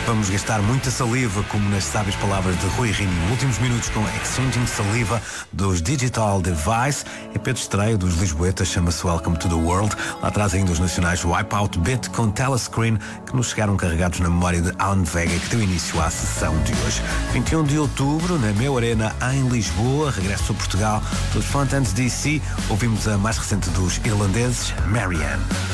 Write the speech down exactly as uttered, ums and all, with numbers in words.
Vamos gastar muita saliva, como nas sábias palavras de Rui Rinho. Últimos minutos com Exchanging Saliva dos Digital Device. E Pedro estreia dos Lisboetas, chama-se Welcome to the World. Lá atrás ainda os nacionais Wipeout Bit com Telescreen, que nos chegaram carregados na memória de Alan Vega, que deu início à sessão de hoje. vinte e um de outubro, na Meu Arena, em Lisboa. Regresso a Portugal dos Fontaine's D C. Ouvimos a mais recente dos irlandeses, Marianne.